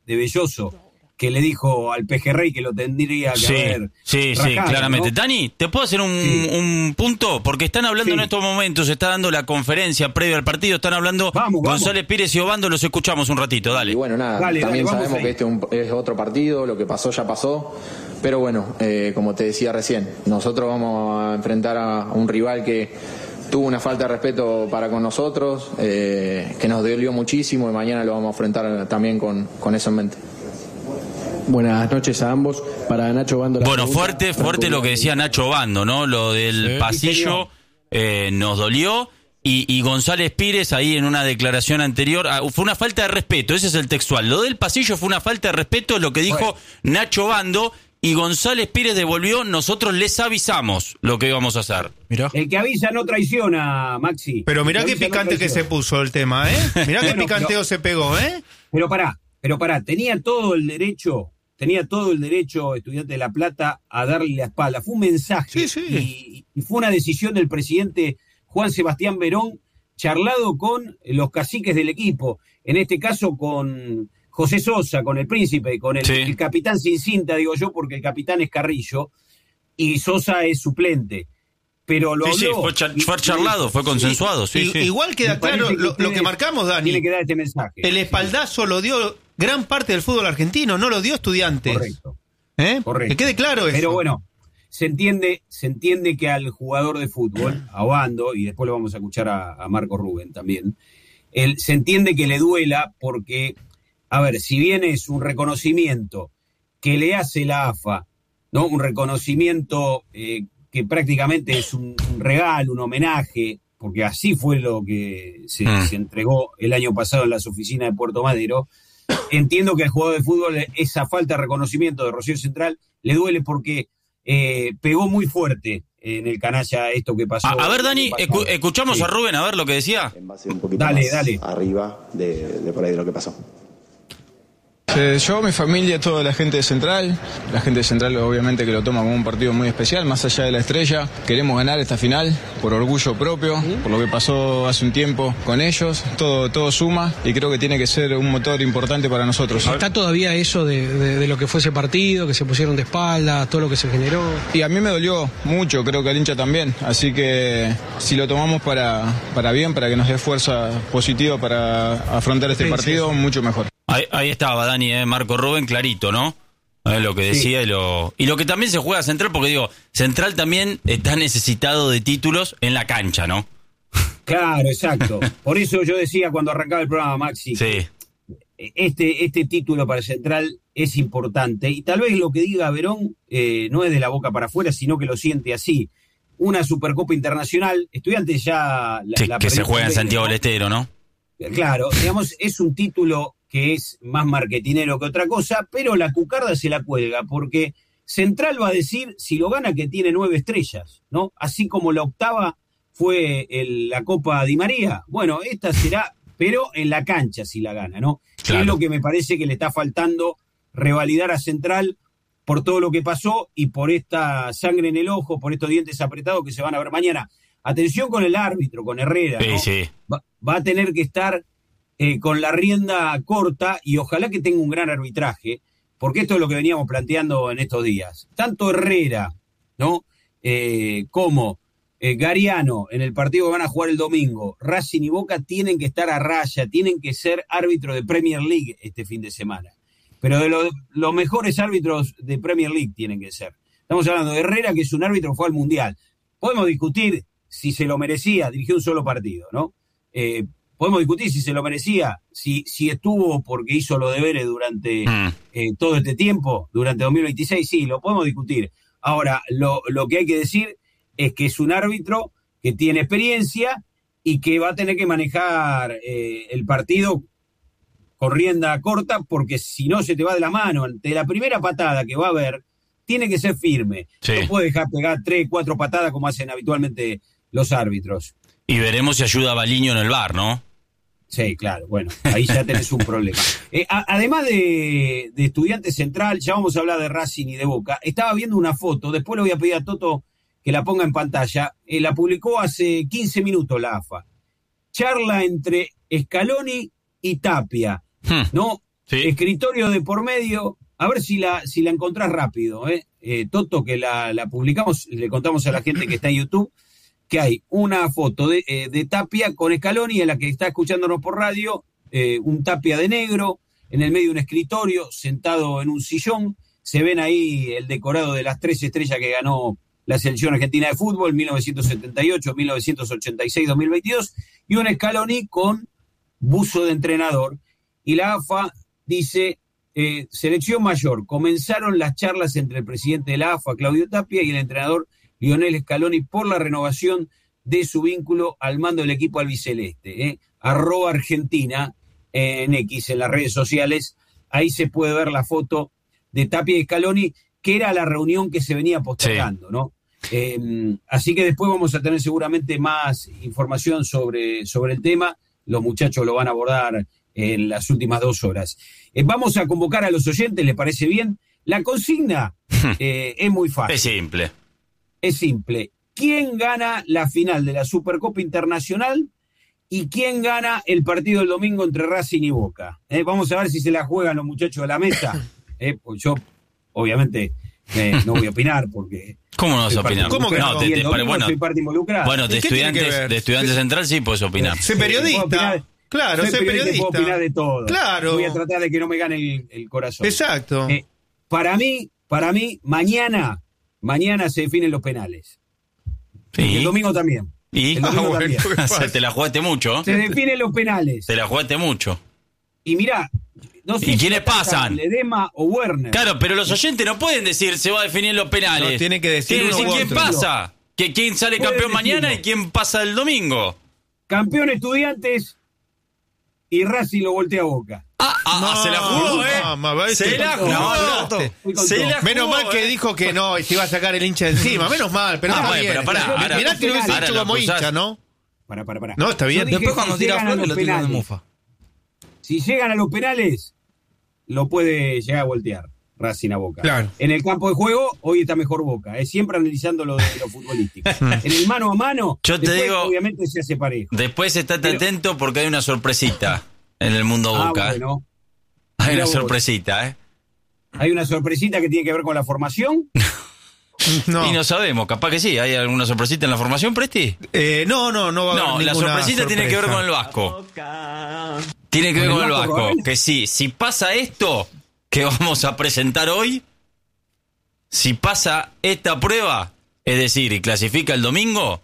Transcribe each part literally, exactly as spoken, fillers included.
de Belloso, que le dijo al Pejerrey que lo tendría que sí, haber Sí, rajado, sí, claramente. ¿No? Dani, ¿te puedo hacer un, sí. un punto? Porque están hablando sí. en estos momentos, se está dando la conferencia previa al partido, están hablando vamos, González vamos. Pires y Obando, los escuchamos un ratito, dale. Y bueno, nada, dale, también dale, sabemos que este un, es otro partido, lo que pasó ya pasó, pero bueno, eh, como te decía recién, nosotros vamos a enfrentar a un rival que tuvo una falta de respeto para con nosotros, eh, que nos dolió muchísimo y mañana lo vamos a enfrentar también con, con eso en mente. Buenas noches a ambos. Para Nacho Obando. Bueno, fuerte, fuerte lo que decía Nacho Obando, ¿no? Lo del sí, pasillo eh, nos dolió. Y, y González Pires ahí en una declaración anterior, ah, fue una falta de respeto, ese es el textual. Lo del pasillo fue una falta de respeto, lo que dijo bueno. Nacho Obando. Y González Pires devolvió, nosotros les avisamos lo que íbamos a hacer. Mirá. El que avisa no traiciona, Maxi. Pero mirá qué picante no que se puso el tema, ¿eh? Mirá qué bueno, picanteo pero, se pegó, ¿eh? Pero pará, pero pará, tenía todo el derecho, tenía todo el derecho Estudiante de La Plata a darle la espalda. Fue un mensaje sí, sí. Y, y fue una decisión del presidente Juan Sebastián Verón, charlado con los caciques del equipo, en este caso con José Sosa, con el Príncipe, con el, sí. el capitán sin cinta, digo yo, porque el capitán es Carrillo, y Sosa es suplente. Pero lo sí, habló, sí, fue, char- fue charlado, fue consensuado. Sí, sí, sí. Igual queda claro que lo, lo que marcamos, Dani. Tiene que dar este mensaje. El espaldazo sí. lo dio gran parte del fútbol argentino, no lo dio Estudiantes. Correcto. ¿Eh? Correcto. Que quede claro eso. Pero bueno, se entiende, se entiende que al jugador de fútbol, a Obando, y después lo vamos a escuchar a, a Marco Rubén también, él, se entiende que le duela porque, a ver, si bien es un reconocimiento que le hace la A F A, ¿no? Un reconocimiento eh, que prácticamente es un, un regalo, un homenaje, porque así fue lo que se, mm. se entregó el año pasado en las oficinas de Puerto Madero. Entiendo que al jugador de fútbol esa falta de reconocimiento de Rosario Central le duele porque eh, pegó muy fuerte en el canalla esto que pasó. A, a ver, Dani, escu- escuchamos sí. a Rubén a ver lo que decía. En base un poquito dale, más dale. arriba de, de por ahí de lo que pasó. Eh, yo, mi familia, toda la gente de Central, la gente de Central obviamente que lo toma como un partido muy especial, más allá de la estrella, queremos ganar esta final por orgullo propio, por lo que pasó hace un tiempo con ellos, todo, todo suma y creo que tiene que ser un motor importante para nosotros. ¿Está todavía eso de, de, de lo que fue ese partido, que se pusieron de espalda, todo lo que se generó? Y a mí me dolió mucho, creo que al hincha también, así que si lo tomamos para, para bien, para que nos dé fuerza positiva para afrontar este partido, mucho mejor. Ahí, ahí estaba, Dani, eh, Marco Rubén, clarito, ¿no? Eh, lo que decía sí. y, lo, y lo que también se juega Central, porque digo, Central también está necesitado de títulos en la cancha, ¿no? Claro, exacto. Por eso yo decía cuando arrancaba el programa, Maxi, sí. este, este título para Central es importante. Y tal vez lo que diga Verón eh, no es de la boca para afuera, sino que lo siente así. Una Supercopa Internacional, Estudiantes ya... La, sí, la que se juega en vez, Santiago del ¿no? Estero, ¿no? Claro, digamos, es un título que es más marketinero que otra cosa, pero la cucarda se la cuelga, porque Central va a decir, si lo gana, que tiene nueve estrellas, ¿no? Así como la octava fue el, la Copa Di María. Bueno, esta será, pero en la cancha si la gana, ¿no? Claro. Es lo que me parece que le está faltando revalidar a Central por todo lo que pasó y por esta sangre en el ojo, por estos dientes apretados que se van a ver mañana. Atención con el árbitro, con Herrera, ¿no? Sí, sí. Va, va a tener que estar eh, con la rienda corta y ojalá que tenga un gran arbitraje, porque esto es lo que veníamos planteando en estos días. Tanto Herrera, ¿no? Eh, como eh, Gariano en el partido que van a jugar el domingo, Racing y Boca tienen que estar a raya, tienen que ser árbitros de Premier League este fin de semana. Pero de los, los mejores árbitros de Premier League tienen que ser. Estamos hablando de Herrera, que es un árbitro que fue al Mundial. Podemos discutir si se lo merecía, dirigió un solo partido, ¿no? Eh, podemos discutir si se lo merecía, si, si estuvo porque hizo los deberes durante mm. eh, todo este tiempo, durante dos mil veintiséis, sí, lo podemos discutir. Ahora, lo, lo que hay que decir es que es un árbitro que tiene experiencia y que va a tener que manejar eh, el partido con rienda corta, porque si no se te va de la mano. Ante la primera patada que va a haber, tiene que ser firme. Sí. No puede dejar pegar tres, cuatro patadas como hacen habitualmente los árbitros. Y veremos si ayuda a Baliño en el V A R, ¿no? Sí, claro, bueno, ahí ya tenés un problema. Eh, a, además de, de Estudiantes Central, ya vamos a hablar de Racing y de Boca. Estaba viendo una foto, después le voy a pedir a Toto que la ponga en pantalla. Eh, la publicó hace quince minutos la A F A. Charla entre Scaloni y Tapia, hmm. ¿no? Sí. Escritorio de por medio, a ver si la si la encontrás rápido, ¿eh? Eh, Toto, que la, la publicamos, le contamos a la gente que está en YouTube, que hay una foto de, eh, de Tapia con Scaloni, en la que está escuchándonos por radio, eh, un Tapia de negro, en el medio de un escritorio, sentado en un sillón, se ven ahí el decorado de las tres estrellas que ganó la selección argentina de fútbol, mil novecientos setenta y ocho, mil novecientos ochenta y seis, dos mil veintidós, y un Scaloni con buzo de entrenador, y la A F A dice, eh, selección mayor, comenzaron las charlas entre el presidente de la A F A, Claudio Tapia, y el entrenador Lionel Scaloni por la renovación de su vínculo al mando del equipo albiceleste. Eh. Arroba Argentina eh, en X, en las redes sociales, ahí se puede ver la foto de Tapia y Scaloni, que era la reunión que se venía postergando, sí. ¿no? Eh, así que después vamos a tener seguramente más información sobre, sobre el tema, los muchachos lo van a abordar en las últimas dos horas. Eh, vamos a convocar a los oyentes, ¿le parece bien? La consigna eh, es muy fácil. Es simple. Es simple. ¿Quién gana la final de la Supercopa Internacional y quién gana el partido del domingo entre Racing y Boca? Eh, vamos a ver si se la juegan los muchachos de la mesa. Eh, pues yo, obviamente, eh, no voy a opinar porque... ¿Cómo no vas a opinar? ¿Cómo que no? Te, te, domingo bueno, soy parte involucrada. bueno, de estudiantes, de estudiantes central sí puedes opinar. Sé periodista. Claro, soy sé periodista. Puedo opinar de todo. Claro. Voy a tratar de que no me gane el, el corazón. Exacto. Eh, para mí, para mí, mañana, mañana se definen los penales. Sí. Y el domingo también. ¿Y? El domingo Ah, bueno, también. o sea, te la jugaste mucho. Se definen los penales. Te la jugaste mucho. Y mirá, no sé ¿Y si quiénes pasan? Ledema o Werner. Claro, pero los oyentes no pueden decir se va a definir los penales. No, tienen que decir Tienen que uno decir u quién otro. pasa. Que, ¿Quién sale Pueden campeón mañana decirlo. y quién pasa el domingo? Campeón Estudiantes y Racing lo voltea a Boca. Ah, ah, No, se la jugó, ¿eh? no, ma, ¿ves? se la Fui con jugó. todo. Fui con Se todo. la jugó, Menos mal que ¿eh? dijo que no y se iba a sacar el hincha de encima. Menos mal, pero Ah, está bueno, bien. pero pará, Mirá, ahora- mirá que lo hubiese ahora hecho lo como acusás. hincha, ¿no? Para, para, para. No, está bien. Yo dije, Después cuando si tira llegan a flores los lo tiran de penales, mufa. Si llegan a los penales, lo puede llegar a voltear Racing a Boca. Claro. En el campo de juego, hoy está mejor Boca. Es siempre analizando lo de lo futbolístico. En el mano a mano, Yo te después, digo- obviamente se hace parejo. Después estate Pero- atento porque hay una sorpresita en el mundo Ah, Boca. bueno. Hay Mirá una vos. sorpresita, ¿eh? Hay una sorpresita que tiene que ver con la formación. No. Y no sabemos, capaz que sí. ¿Hay alguna sorpresita en la formación, Presti? Eh, no, no, no va a No, haber la ninguna sorpresita tiene que ver sorpresa. con el Vasco. Tiene que ver ¿Con con el el Vasco Vasco. Rodríguez? Que sí, si pasa esto que vamos a presentar hoy, si pasa esta prueba, es decir, y clasifica el domingo,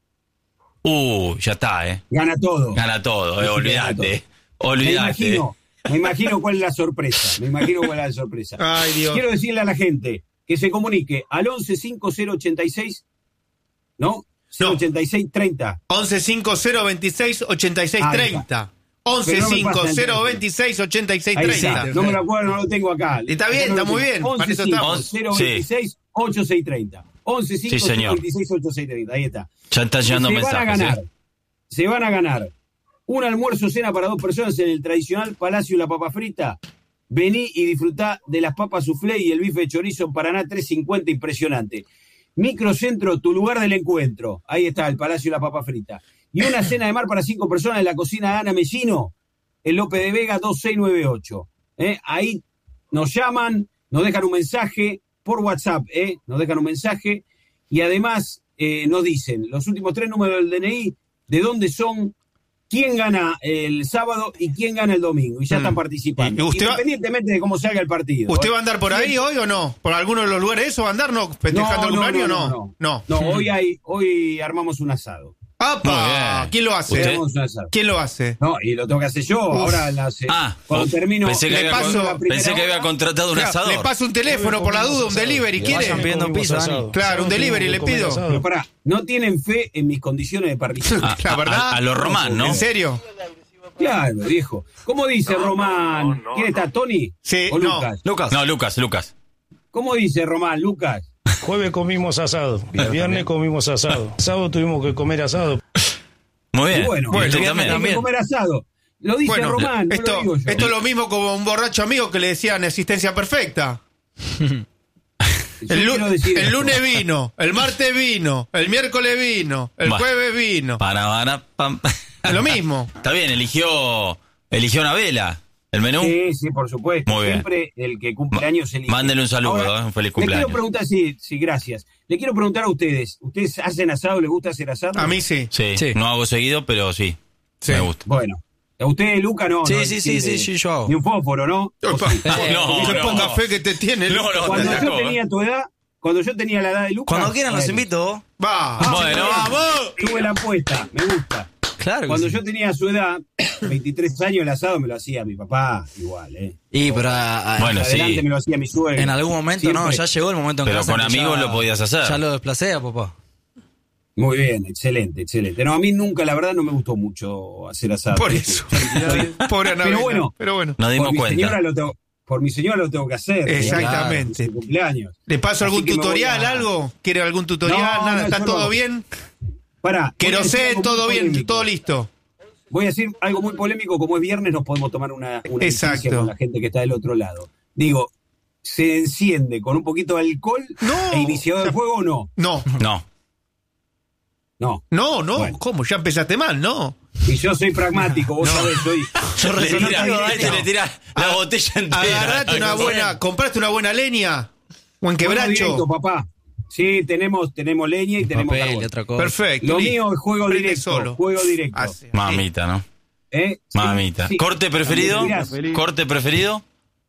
uh, ya está, ¿eh? Gana todo. Gana todo, eh, Sí, olvídate. Me Olvídate. imagino, me imagino cuál es la sorpresa. Me imagino cuál es la sorpresa. Ay, Dios. Quiero decirle a la gente que se comunique al once cinco cero ochenta y seis, ¿no? cero ochenta y seis treinta. once cinco cero veintiséis ochenta y seis treinta. once Pero no me cinco pasa el cero teléfono. veintiséis ochenta y seis Ahí está. treinta. No me lo acuerdo, no lo tengo acá. Está bien, Acá no está lo muy tengo. bien, para once eso cinco estamos. cero veintiséis ochenta y seis treinta. once cinco Sí, señor. cero veintiséis ochenta y seis treinta. Ahí está. Ya están llegando se mensajes. van a ganar, ¿eh? se van a ganar un almuerzo cena para dos personas en el tradicional Palacio La Papa Frita. Vení y disfrutá de las papas soufflé y el bife de chorizo en Paraná tres cincuenta, impresionante. Microcentro, tu lugar del encuentro. Ahí está, el Palacio La Papa Frita. Y una cena de mar para cinco personas en la cocina de Ana Mellino, en López de Vega dos seis nueve ocho. ¿Eh? Ahí nos llaman, nos dejan un mensaje por WhatsApp, ¿eh? Nos dejan un mensaje y además eh, nos dicen los últimos tres números del D N I, de dónde son, quién gana el sábado y quién gana el domingo. Y ya Mm. están participando. ¿Y usted va- Independientemente de cómo salga el partido. ¿Usted ¿eh? va a andar por ahí hoy o no? ¿Por alguno de los lugares eso va a andar? ¿No? ¿Festejando el cumpleaños o no? no, No. No, hoy, hay, hoy armamos un asado. ¡Apa! Muy bien. ¿Quién lo hace? ¿Usted? Armamos un asado. ¿Quién lo hace? No, y lo tengo que hacer yo. Ahora la hace- Ah, cuando oh, termino. pensé que, le había, paso- con- pensé que había hora, contratado un Claro, asador. le paso un teléfono por la duda, un delivery. ¿Quiere? Vayan pidiendo pizza, Dani. Claro, un delivery le pido. Pero pará, no tienen fe en mis condiciones de participar. Ah, La a- verdad. a, a lo Román, ¿no? ¿En serio? Claro, viejo. ¿Cómo dice Román? ¿Quién está, Tony? Sí, ¿O no. Lucas? Lucas. No, Lucas, Lucas. ¿Cómo dice Román, Lucas? Jueves comimos asado, viernes comimos asado, sábado tuvimos que comer asado. Muy bien. Y bueno, Bueno, el usted viernes también. hay que comer asado. Lo dice Bueno, Román, no esto, lo digo yo. esto es lo mismo como un borracho amigo que le decían existencia perfecta. Yo El, lu- quiero decir el esto. lunes vino, el martes vino, el miércoles vino, el Va. jueves vino. Para, para, pam. Lo mismo. Está bien, eligió, eligió una vela. ¿El menú? Sí, sí, por supuesto. Muy bien. Siempre el que cumple años elige. Mándele un saludo, Ahora, ¿eh? Un feliz le cumpleaños. quiero preguntar, sí, sí, gracias. Le quiero preguntar a ustedes, ¿ustedes hacen asado? ¿Les gusta hacer asado? A mí sí. Sí, Sí. no hago seguido, pero sí, Sí. me gusta. Bueno, a usted, Luca, no. Sí, no sí, es sí, decir, sí, sí, yo hago. Ni un fósforo, ¿no? Opa, Sí. No, que no, ponga no. fe que te tiene. No, no, Cuando te yo sacó, tenía ¿eh? tu edad, cuando yo tenía la edad de Luca. Cuando quieran los bueno, invito. Va. Bueno, vamos. Tuve la apuesta, me gusta. Claro que Cuando sí. yo tenía su edad, veintitrés años, el asado me lo hacía mi papá, igual, ¿eh? Y pero a- a- Bueno, Adelante sí. me lo hacía mi suegro. en algún momento, Siempre. no, ya llegó el momento en Pero casa con que amigos ya- lo podías hacer. Ya lo desplacé a papá. Muy bien, excelente, excelente. No, a mí nunca, la verdad, no me gustó mucho hacer asado. Por eso. Pobre Anabela. Pero bueno. Pero bueno. Nos dimos por mi cuenta. señora lo tengo, por mi señora lo tengo que hacer. Exactamente. Es su cumpleaños. ¿Le paso algún Así que me tutorial, voy a- algo? ¿Quiere algún tutorial? No, Nada, no, ¿está yo todo no. bien? Pará. Que voy a lo decir sé, algo todo muy bien, polémico. todo listo. Voy a decir algo muy polémico, como es viernes, nos podemos tomar una, una Exacto. distancia con la gente que está del otro lado. Digo, ¿se enciende con un poquito de alcohol No. e iniciador de fuego o no? No, No. No. no, no. Bueno. ¿Cómo? Ya empezaste mal, ¿no? Y yo soy pragmático, vos sabés, soy... Yo le soy tira, nota a este directa. le tira la botella entera. Agarrate una buena, compraste una buena leña. O en quebracho. Fuego directo, papá. Sí, tenemos, tenemos leña y tenemos Papel y carbón. otra cosa. Perfecto. Lo listo. mío es juego Prende directo, solo. juego directo. Así. Mamita, ¿no? ¿Eh? Sí, Mamita. sí. ¿Corte preferido? Mirás, ¿Corte preferido?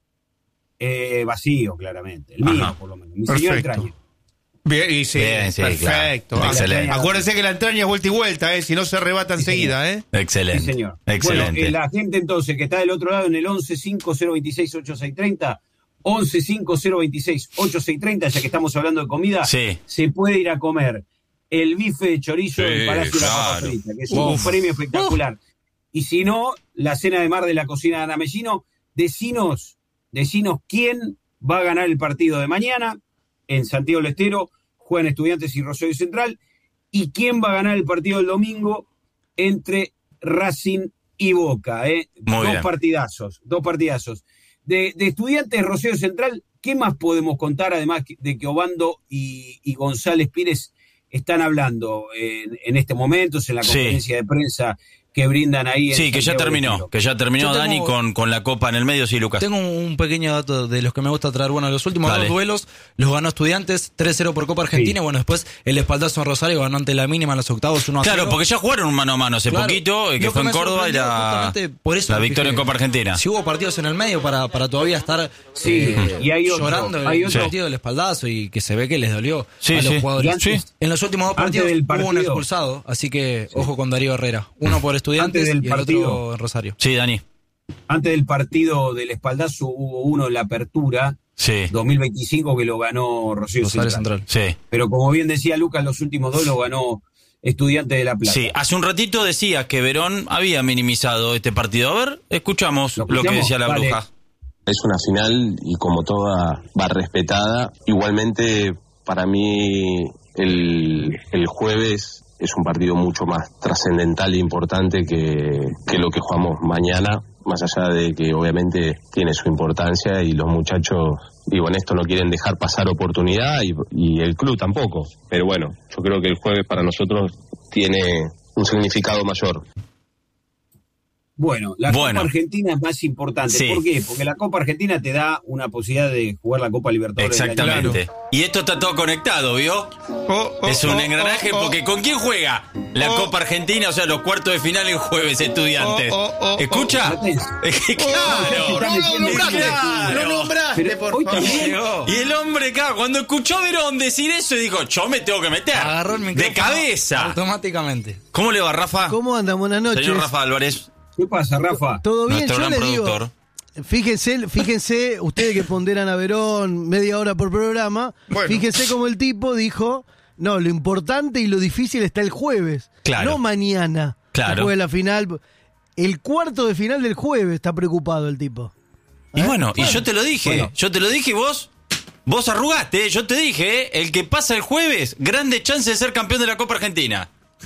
eh, vacío, claramente. El mío, Ajá. por lo menos. Mi señor Perfecto. entraña. Bien, y sí, Bien, sí, perfecto. claro. Ah, Excelente. Acuérdense que la entraña es vuelta y vuelta, ¿eh? Si no se arrebata enseguida, ¿eh? Excelente. Sí, señor. Excelente. Bueno, eh, la gente entonces que está del otro lado en el once cinco cero veintiséis ochenta y seis treinta, once cinco cero veintiséis ochenta y seis treinta, ya que estamos hablando de comida, Sí. se puede ir a comer el bife de chorizo Sí, del Palacio de la Papa claro. Frita, que es Uf. un premio espectacular. Y si no, la cena de mar de la cocina de Ana Mellino, decinos, decinos quién va a ganar el partido de mañana en Santiago del Estero, juegan Estudiantes y Rosario Central, y quién va a ganar el partido del domingo entre Racing y Boca. ¿eh? Muy dos bien. partidazos, dos partidazos. De, de Estudiantes Rosario Central, ¿qué más podemos contar además de que Obando y, y González Pires están hablando en, en este momento, en la Sí. conferencia de prensa que brindan ahí? En Sí, que ya Santiago del terminó. Estero? Que ya terminó Yo tengo- Dani con, con la copa en el medio, sí, Lucas. Tengo un pequeño dato de los que me gusta traer. Bueno, los últimos Dale. dos duelos los ganó Estudiantes tres cero por Copa Argentina. Sí. Bueno, después el espaldazo en Rosario ganó ante la mínima en los octavos uno a cero. Claro, porque ya jugaron un mano a mano hace Claro. poquito, eh, que Lo fue en me Córdoba y sorprendió la, justamente por eso la me victoria en fijé. Copa Argentina. Si hubo partidos en el medio para, para todavía estar Sí, eh, y hay otro, llorando hay el otro. partido del espaldazo y que se ve que les dolió Sí, a los sí. jugadores. Y antes- Sí. En los últimos dos antes partidos del hubo un partido- expulsado, así que ojo con Darío Herrera. Uno por Estudiantes Antes del y el partido- otro en Rosario. Sí, Dani. Antes del partido del espaldazo hubo uno en la apertura Sí. dos mil veinticinco que lo ganó Rosario, Rosario Central. Central. Sí. Pero como bien decía Lucas, los últimos dos lo ganó Estudiantes de La Plata. Sí, hace un ratito decía que Verón había minimizado este partido. A ver, escuchamos ¿Lo lo, que escuchamos? decía la Dale. bruja. Es una final y como toda va respetada. Igualmente, para mí, el, el jueves es un partido mucho más trascendental e importante que, que lo que jugamos mañana, más allá de que obviamente tiene su importancia y los muchachos, digo, en esto no quieren dejar pasar oportunidad y, y el club tampoco. Pero bueno, yo creo que el jueves para nosotros tiene un significado mayor. Bueno, la Bueno. Copa Argentina es más importante. Sí. ¿Por qué? Porque la Copa Argentina te da una posibilidad de jugar la Copa Libertadores. del año que Exactamente. viene. Y esto está todo conectado, ¿vio? Oh, oh, Es un oh, engranaje oh, oh. porque ¿con quién juega la Oh. Copa Argentina? O sea, los cuartos de final el jueves, Estudiantes. Oh, oh, oh, ¿Escucha? oh. Es que Oh, claro. no, no, nombraste, Claro. Lo nombraste, Pero por hoy favor. también- Y el hombre, claro, cuando escuchó a Verón decir eso, dijo, yo me tengo que meter. Agarró el micrófono De cabeza. automáticamente. ¿Cómo le va, Rafa? ¿Cómo andan? Buenas noches. Señor Rafa Álvarez, ¿Qué pasa, Rafa? ¿Todo bien? nuestro Yo gran les digo, productor. fíjense, fíjense, ustedes que ponderan a Verón media hora por programa, Bueno. fíjense como el tipo dijo, no, lo importante y lo difícil está el jueves, Claro. no mañana. Claro. Después de la final. El cuarto de final del jueves está preocupado el tipo. Y ¿Eh? bueno, y yo te lo dije, Bueno. yo te lo dije y vos, vos arrugaste, ¿eh? Yo te dije, ¿eh? El que pasa el jueves, grande chance de ser campeón de la Copa Argentina.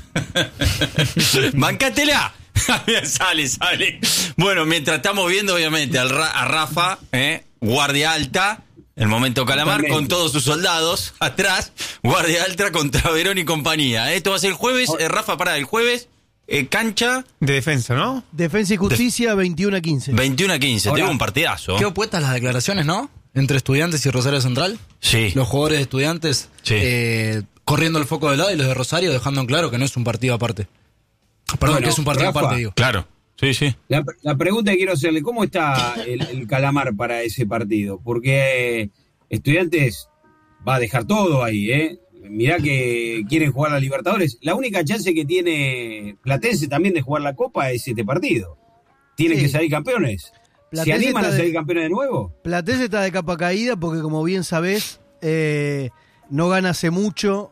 Bancátela. Bien, sale, sale. Bueno, mientras estamos viendo, obviamente, al Ra- a Rafa, ¿eh? Guardia alta, el momento Calamar, Totalmente. con todos sus soldados atrás, guardia alta contra Verón y compañía. ¿eh? Esto va a ser el jueves, eh, Rafa, pará, el jueves, eh, cancha de Defensa, ¿no? Defensa y Justicia, de... veintiuno a quince. veintiuno a quince, tuvo un partidazo. Qué opuestas las declaraciones, ¿no? Entre Estudiantes y Rosario Central. Sí. Los jugadores de Estudiantes sí. eh, corriendo el foco de lado y los de Rosario dejando en claro que no es un partido aparte. Perdón, bueno, que es un partido Rafa, aparte, digo. Claro. Sí, sí. La, la pregunta que quiero hacerle, ¿cómo está el, el calamar para ese partido? Porque eh, Estudiantes va a dejar todo ahí, ¿eh? Mirá que quieren jugar la Libertadores. La única chance que tiene Platense también de jugar la Copa es este partido. Tienen sí. que salir campeones. Platense ¿Se animan a de, salir campeones de nuevo? Platense está de capa caída porque, como bien sabés, eh, no gana hace mucho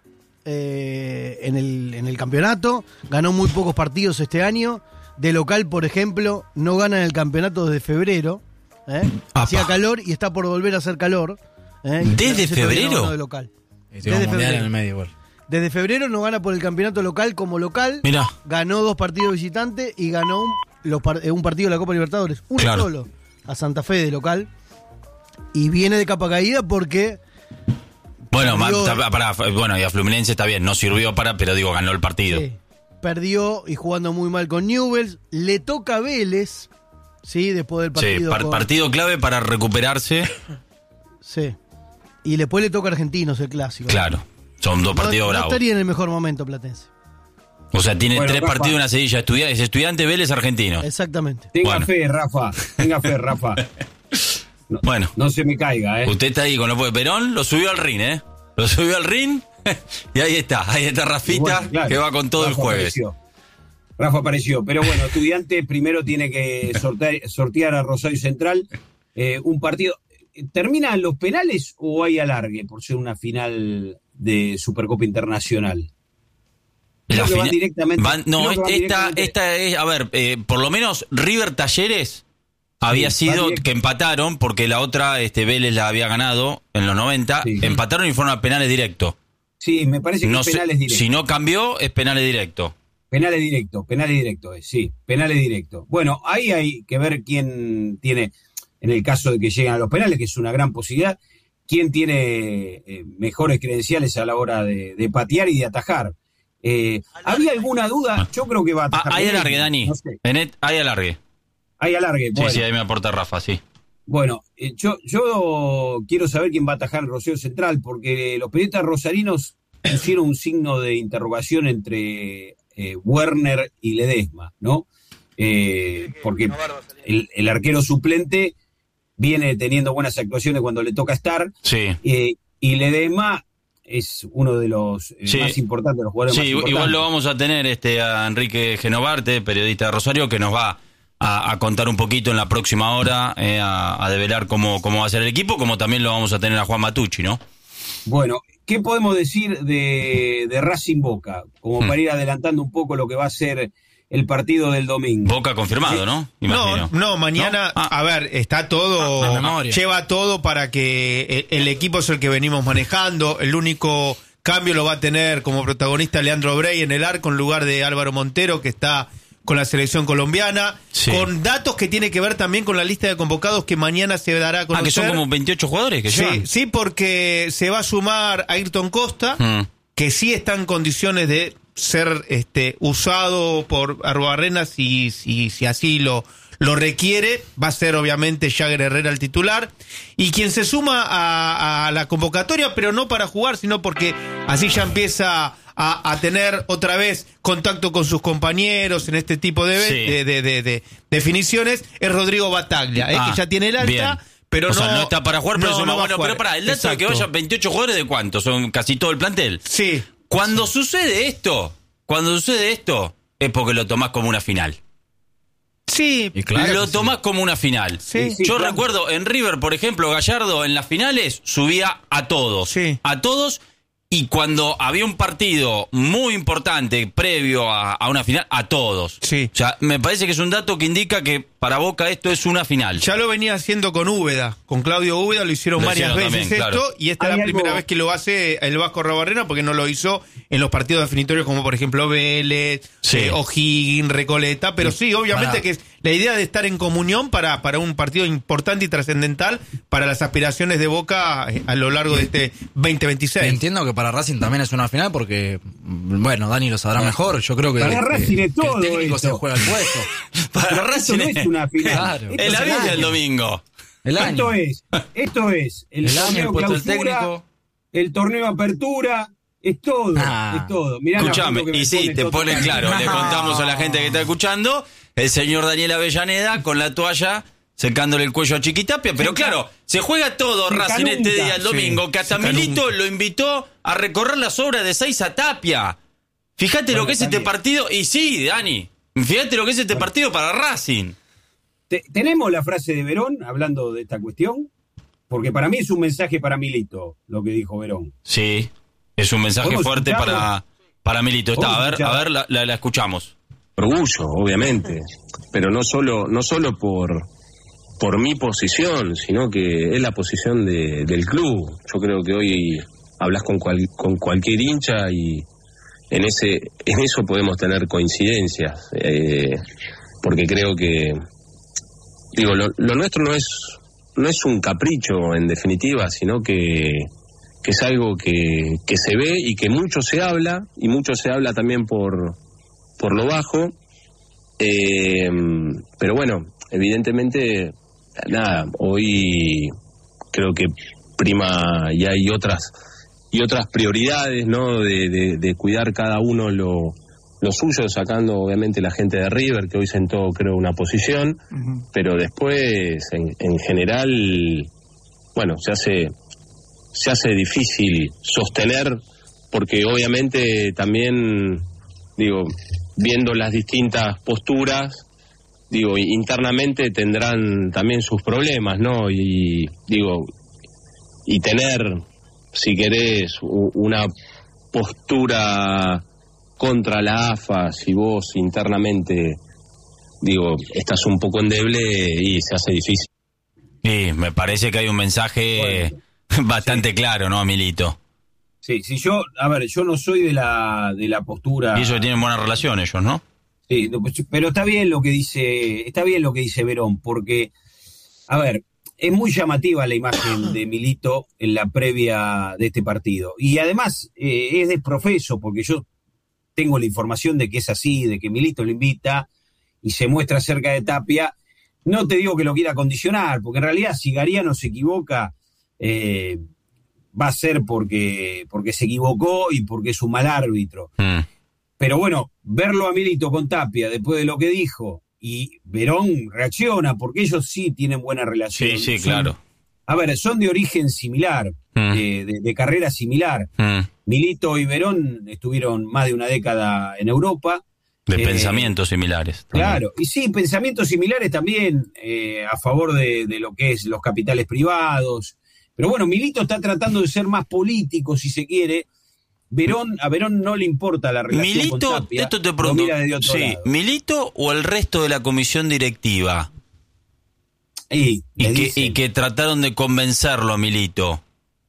eh, en, el, en el campeonato. Ganó muy pocos partidos este año. De local, por ejemplo, no gana en el campeonato desde febrero. ¿eh? Hacía calor y está por volver a hacer calor. ¿eh? ¿Desde febrero? No de local. Desde febrero. En el medio, igual. Desde febrero no gana por el campeonato local como local. Mirá. Ganó dos partidos visitantes y ganó un, los, un partido de la Copa Libertadores. Uno claro. solo. A Santa Fe de local. Y viene de capa caída porque... Bueno, perdió, ma, para, bueno, y a Fluminense está bien, no sirvió para, pero digo, ganó el partido. Sí. Perdió y jugando muy mal con Newell's. Le toca a Vélez, ¿sí? Después del partido. Sí, par- con... partido clave para recuperarse. Sí. Y después le toca a Argentinos el clásico. Claro, son dos partidos no, bravos. No estaría en el mejor momento Platense. O sea, tiene bueno, tres Rafa, partidos en una sedilla. Estudia- es Estudiante, Vélez, Argentinos. Exactamente. Tenga bueno. fe, Rafa. Tenga fe, Rafa. No, bueno. No se me caiga, ¿eh? Usted está ahí con lo de Perón, lo subió al ring, ¿eh? Lo subió al ring y ahí está. Ahí está Rafita, bueno, claro, que va con todo Rafa el jueves. Apareció. Rafa apareció. Pero bueno, Estudiante primero tiene que sortear, sortear a Rosario Central. Eh, un partido... ¿Termina en los penales o hay alargue por ser una final de Supercopa Internacional? La que fina- van directamente. van- no, creo que van esta, directamente. esta es, a ver, eh, por lo menos River Talleres había Sí, sido directo. que empataron porque la otra, este Vélez la había ganado en los noventa, Sí. empataron y fueron a penales directos. Sí, me parece que No es sé, penales directos. si no cambió, es penales directos. Penales directos, penales directos, eh, sí, penales directos. Bueno, ahí hay que ver quién tiene, en el caso de que lleguen a los penales, que es una gran posibilidad, quién tiene eh, mejores credenciales a la hora de, de patear y de atajar. Eh, ¿Había alguna duda? Yo creo que va a atajar. Ah, hay bien, alargue, Dani. no sé. Benet, hay alargue. Hay alargue. Sí, Bueno, sí, ahí me aporta Rafa, sí. bueno eh, yo, yo quiero saber quién va a atajar en Rosario Central, porque los periodistas rosarinos pusieron un signo de interrogación entre eh, Werner y Ledesma, ¿no? Eh, porque el, el arquero suplente viene teniendo buenas actuaciones cuando le toca estar, Sí. eh, y Ledesma es uno de los eh, Sí. más importantes, de los jugadores Sí, más importantes. igual lo vamos a tener este a Enrique Genovarte, periodista de Rosario, que nos va a, a contar un poquito en la próxima hora, eh, a, a develar cómo, cómo va a ser el equipo, como también lo vamos a tener a Juan Matucci, ¿no? Bueno, ¿qué podemos decir de, de Racing Boca? Como Hmm. para ir adelantando un poco lo que va a ser el partido del domingo. Boca confirmado, ¿no? No, no, mañana, ¿No? Ah. a ver, está todo, Ah, memoria. lleva todo para que el, el equipo es el que venimos manejando, el único cambio lo va a tener como protagonista Leandro Brey en el arco en lugar de Álvaro Montero, que está con la selección colombiana, Sí. con datos que tiene que ver también con la lista de convocados que mañana se dará a conocer. Ah, que son como veintiocho jugadores que Sí, llevan. sí, porque se va a sumar a Ayrton Costa, Mm. que sí está en condiciones de ser este usado por Arruabarrena si, si, si así lo, lo requiere. Va a ser obviamente Jagger Herrera el titular. Y quien se suma a, a la convocatoria, pero no para jugar, sino porque así ya empieza a, a tener otra vez contacto con sus compañeros en este tipo de, Sí. de, de, de- de definiciones, es Rodrigo Bataglia, ¿eh? Ah, que ya tiene el alta. bien. Pero o no, sea, no está para jugar, pero no, suma. no va a Bueno, jugar. pero para, el dato de que Exacto. vayan veintiocho jugadores, ¿de cuántos? Son casi todo el plantel. Sí. Cuando sucede esto, cuando sucede esto, es porque lo tomás como una final. Sí, Y claro lo que tomás como una final. Sí, sí, Yo claro. recuerdo en River, por ejemplo, Gallardo en las finales subía a todos. Sí. A todos. Y cuando había un partido muy importante previo a, a una final, a todos. Sí. O sea, me parece que es un dato que indica que para Boca esto es una final. Ya lo venía haciendo con Úbeda, con Claudio Úbeda, lo hicieron Lo varias hicieron veces también, esto, claro. y esta es Hay la algo- primera vez que lo hace el Vasco Arruabarrena, porque no lo hizo en los partidos definitorios como por ejemplo Vélez, Sí. eh, O'Higgins, Recoleta, pero sí, obviamente Pará. que es la idea de estar en comunión para, para un partido importante y trascendental para las aspiraciones de Boca a lo largo de este veinte veintiséis. Entiendo que para Racing también es una final porque, bueno, Dani lo sabrá mejor. Yo creo que, para Racing que, es todo que el técnico esto. se juega el puesto. Para Racing no es una final. Claro. Esto El es avión el del domingo. El año. Esto es, esto es el, El año, torneo el puesto del clausura, técnico. el torneo apertura, es todo, Ah. es todo. Mirá la Escuchame, foto que me y sí, pone te Toto pone Cali. claro, le No. contamos a la gente que está escuchando, el señor Daniel Avellaneda con la toalla secándole el cuello a Chiquitapia, pero claro, se juega todo Se Racing calunta. este día el domingo, Sí, que hasta se calunta. Milito lo invitó a recorrer las obras de Seis a Tapia. Fíjate Bueno, lo que es este también. partido, y sí, Dani, fíjate lo que es este partido para Racing. Te- tenemos la frase de Verón hablando de esta cuestión, porque para mí es un mensaje para Milito, lo que dijo Verón. Sí, es un mensaje ¿Podemos fuerte escucharlo? para, para Milito. Está, a ver, escucharlo? a ver, la, la, la escuchamos. Orgullo, obviamente, pero no solo, no solo por, por mi posición, sino que es la posición de, del club. Yo creo que hoy hablas con, cual, con cualquier hincha y en ese, en eso podemos tener coincidencias, eh, porque creo que, digo, lo, lo nuestro no es, no es un capricho en definitiva, sino que, que es algo que, que se ve y que mucho se habla, y mucho se habla también por, por lo bajo, eh, pero bueno, evidentemente, nada, hoy creo que prima y hay otras y otras prioridades, ¿no? De, de, de cuidar cada uno lo, lo suyo, sacando obviamente la gente de River, que hoy sentó, creo, una posición, uh-huh. Pero después, en, en general, bueno, se hace, se hace difícil sostener, porque obviamente también, digo, viendo las distintas posturas, digo, internamente tendrán también sus problemas, ¿no? Y digo, y tener, si querés, una postura contra la A F A, si vos internamente, digo, estás un poco endeble y se hace difícil. Sí, me parece que hay un mensaje bueno, bastante sí. claro, ¿no, Milito? Sí, sí, yo, a ver, yo no soy de la de la postura... Y ellos tienen buena relación, ellos, ¿no? Sí, pero está bien lo que dice, está bien lo que dice Verón, porque, a ver, es muy llamativa la imagen de Milito en la previa de este partido. Y además eh, es desprofeso, porque yo tengo la información de que es así, de que Milito lo invita y se muestra cerca de Tapia. No te digo que lo quiera condicionar, porque en realidad si Gariano se equivoca, eh, va a ser porque, porque se equivocó y porque es un mal árbitro. Mm. Pero bueno, verlo a Milito con Tapia después de lo que dijo, y Verón reacciona, porque ellos sí tienen buena relación. Sí, sí, son, claro. A ver, son de origen similar, mm. de, de, de carrera similar. Mm. Milito y Verón estuvieron más de una década en Europa. De eh, pensamientos similares. También. Claro, y sí, pensamientos similares también eh, a favor de, de lo que es los capitales privados. Pero bueno, Milito está tratando de ser más político, si se quiere. Verón, a Verón no le importa la relación Milito, con Tapia, esto te pregunto, lo mira de otro sí, lado. ¿Milito o el resto de la comisión directiva? Y, y, que, y que trataron de convencerlo a Milito.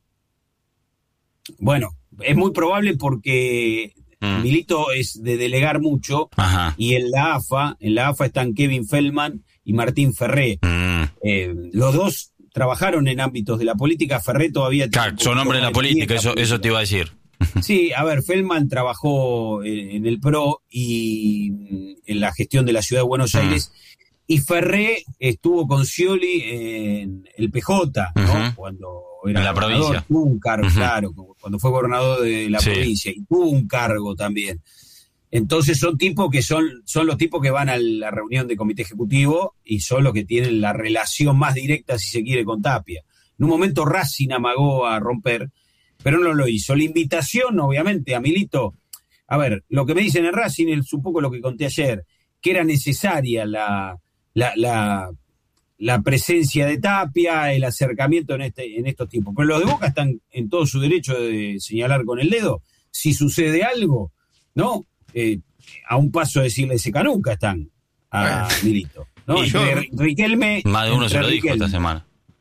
Bueno, es muy probable porque mm. Milito es de delegar mucho. Ajá. Y en la A F A, en la A F A están Kevin Feldman y Martín Ferré. Mm. Eh, los dos trabajaron en ámbitos de la política. Ferré todavía... Claro, son hombres de la política, eso, eso te iba a decir. Sí, a ver, Feldman trabajó en, en el P R O y en la gestión de la Ciudad de Buenos Aires, mm. y Ferré estuvo con Scioli en el P J, ¿no? Uh-huh. Cuando era en la provincia. Tuvo un cargo, uh-huh. claro, cuando fue gobernador de la sí. provincia, y tuvo un cargo también. Entonces son tipos que son, son los tipos que van a la reunión de comité ejecutivo y son los que tienen la relación más directa, si se quiere, con Tapia. En un momento Racing amagó a romper, pero no lo hizo. La invitación, obviamente, a Milito, a ver, lo que me dicen en Racing es un poco lo que conté ayer, que era necesaria la, la, la, la presencia de Tapia, el acercamiento en, este, en estos tiempos. Pero los de Boca están en todo su derecho de señalar con el dedo. Si sucede algo, ¿no? Eh, a un paso de decirle se canuca están a Milito, ¿no? Y yo, Riquelme... Más de uno se lo dijo Riquelme. esta semana.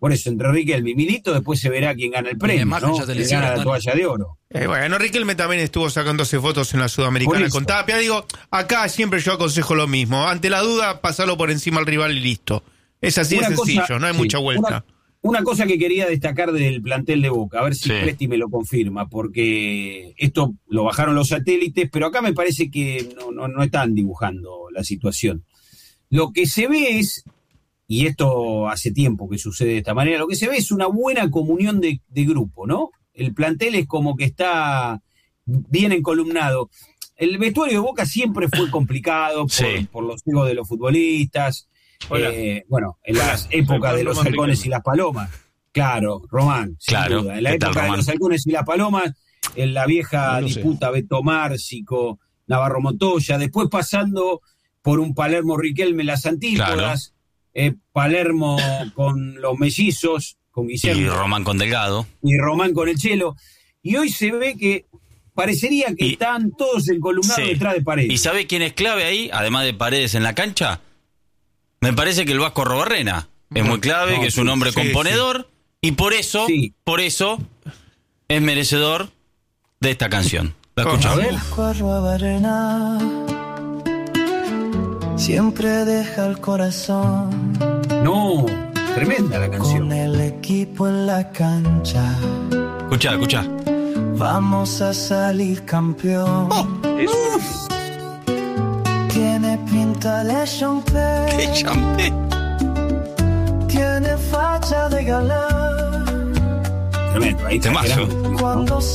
Por eso, entre Riquelme y Milito, después se verá quién gana el premio, ¿no? Quién gana la toalla de oro. Eh, bueno, Riquelme también estuvo sacándose fotos en la Sudamericana con Tapia. Digo, acá siempre yo aconsejo lo mismo. Ante la duda, pasarlo por encima al rival y listo. Es así de sencillo, cosa, no hay sí, mucha vuelta. Una, una cosa que quería destacar del plantel de Boca, a ver si sí. Presti me lo confirma, porque esto lo bajaron los satélites, pero acá me parece que no, no, no están dibujando la situación. Lo que se ve es, y esto hace tiempo que sucede de esta manera, lo que se ve es una buena comunión de, de grupo, ¿no? El plantel es como que está bien encolumnado. El vestuario de Boca siempre fue complicado por, sí. por los egos de los futbolistas. Eh, bueno, en las épocas de los halcones y las palomas. Claro, Román, sin claro, duda. En la época tal, de los halcones y las palomas, en la vieja no disputa sé. Beto Márcico, Navarro Montoya, después pasando por un Palermo Riquelme en las antípodas, claro. eh, Palermo con los mellizos, con Guillermo. Y Román con Delgado. Y Román con el Chelo. Y hoy se ve que parecería que y, están todos encolumnados sí. detrás de Paredes. ¿Y sabe quién es clave ahí, además de Paredes en la cancha? Me parece que el Vasco Arruabarrena es muy clave, no, que es un hombre sí, componedor, sí. y por eso, sí. por eso es merecedor de esta canción. La escuchamos. Vasco Arruabarrena siempre deja el corazón. No, tremenda la canción. Con el equipo en la cancha. Escuchá, escuchá. Vamos a salir campeón. Oh, eso. Tiene pinta de champé. ¡Qué champé! Tiene facha de galán. Tremendo, ahí te mazo. Cuando